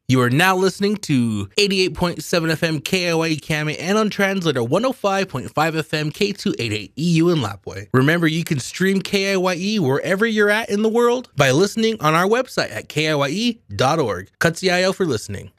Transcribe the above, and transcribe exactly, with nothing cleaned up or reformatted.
You are now listening to eighty-eight point seven F M K I Y E Kame and on translator one oh five point five F M K two eighty-eight E U in Lapwai. Remember, you can stream K I Y E wherever you're at in the world by listening on our website at K I Y E dot org. Katsiayo for listening.